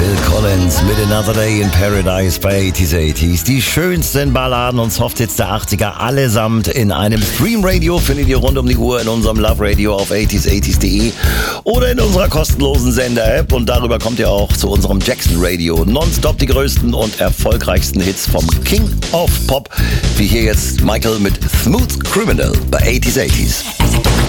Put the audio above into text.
Phil Collins mit Another Day in Paradise bei 80s. Die schönsten Balladen und Softhits der 80er allesamt in einem Stream-Radio findet ihr rund um die Uhr in unserem Love Radio auf 80s80s.de oder in unserer kostenlosen Sender-App. Und darüber kommt ihr auch zu unserem Jackson Radio. Nonstop die größten und erfolgreichsten Hits vom King of Pop. Wie hier jetzt Michael mit Smooth Criminal bei 80s80s.